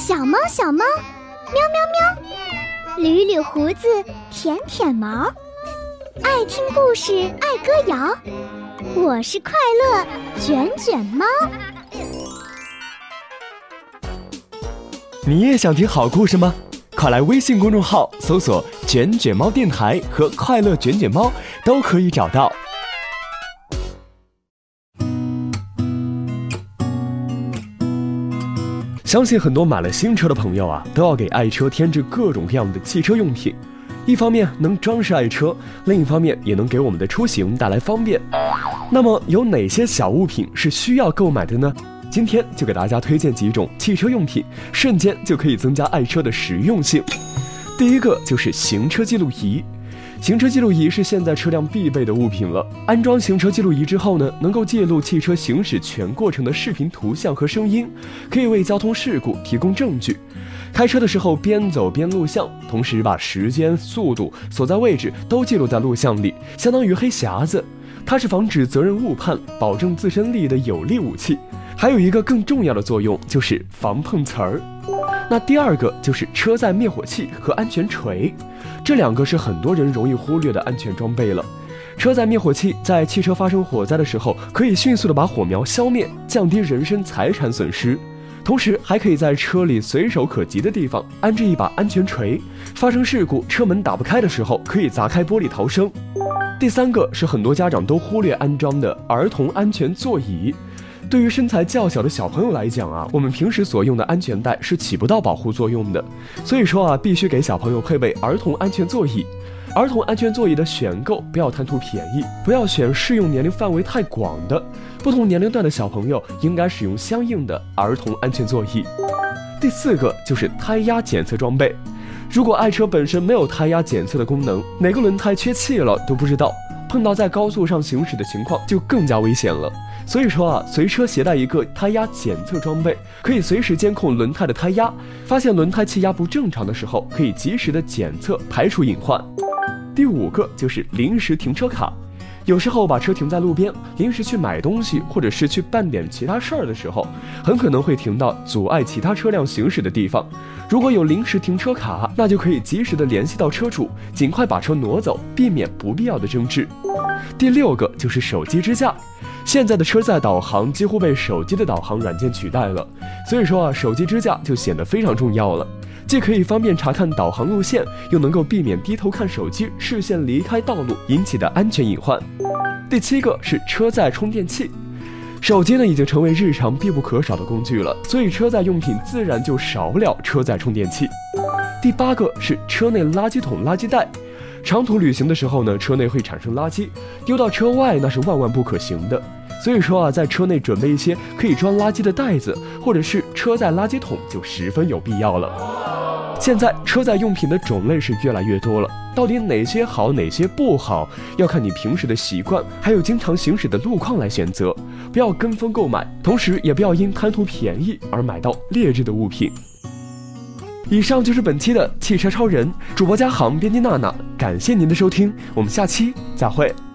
小猫小猫，喵喵喵，捋捋胡子，舔舔毛，爱听故事，爱歌谣。我是快乐卷卷猫。 你也想听好故事吗？快来微信公众号搜索卷卷猫电台和快乐卷卷猫，都可以找到。相信很多买了新车的朋友都要给爱车添置各种各样的汽车用品，一方面能装饰爱车，另一方面也能给我们的出行带来方便。那么有哪些小物品是需要购买的呢？今天就给大家推荐几种汽车用品，瞬间就可以增加爱车的实用性。第一个就是行车记录仪。行车记录仪是现在车辆必备的物品了。安装行车记录仪之后呢，能够记录汽车行驶全过程的视频、图像和声音，可以为交通事故提供证据。开车的时候边走边录像，同时把时间、速度、所在位置都记录在录像里，相当于黑匣子。它是防止责任误判、保证自身利益的有力武器。还有一个更重要的作用，就是防碰瓷儿。那第二个就是车载灭火器和安全锤，这两个是很多人容易忽略的安全装备了。车载灭火器在汽车发生火灾的时候，可以迅速的把火苗消灭，降低人身财产损失。同时还可以在车里随手可及的地方安置一把安全锤，发生事故车门打不开的时候，可以砸开玻璃逃生。第三个是很多家长都忽略安装的儿童安全座椅。对于身材较小的小朋友来讲我们平时所用的安全带是起不到保护作用的，所以说必须给小朋友配备儿童安全座椅。儿童安全座椅的选购不要贪图便宜，不要选适用年龄范围太广的，不同年龄段的小朋友应该使用相应的儿童安全座椅。第四个就是胎压检测装备。如果爱车本身没有胎压检测的功能，哪个轮胎缺气了都不知道，碰到在高速上行驶的情况就更加危险了。所以说随车携带一个胎压检测装备，可以随时监控轮胎的胎压，发现轮胎气压不正常的时候，可以及时的检测，排除隐患。第五个就是临时停车卡。有时候把车停在路边，临时去买东西或者是去办点其他事儿的时候，很可能会停到阻碍其他车辆行驶的地方。如果有临时停车卡，那就可以及时的联系到车主，尽快把车挪走，避免不必要的争执。第六个就是手机支架。现在的车载导航几乎被手机的导航软件取代了，所以说手机支架就显得非常重要了，既可以方便查看导航路线，又能够避免低头看手机，视线离开道路引起的安全隐患。第七个是车载充电器。手机呢已经成为日常必不可少的工具了，所以车载用品自然就少不了车载充电器。第八个是车内垃圾桶、垃圾袋。长途旅行的时候呢，车内会产生垃圾，丢到车外那是万万不可行的。所以说在车内准备一些可以装垃圾的袋子，或者是车载垃圾桶就十分有必要了。现在车载用品的种类是越来越多了，到底哪些好哪些不好，要看你平时的习惯还有经常行驶的路况来选择，不要跟风购买，同时也不要因贪图便宜而买到劣质的物品。以上就是本期的汽车超人，主播嘉航，编辑娜娜，感谢您的收听，我们下期再会。